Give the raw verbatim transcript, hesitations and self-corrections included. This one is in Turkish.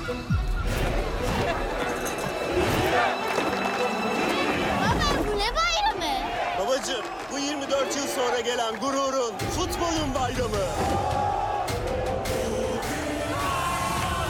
Baba bu ne bayramı? Babacığım, bu yirmi dört yıl sonra gelen gururun, futbolun bayramı.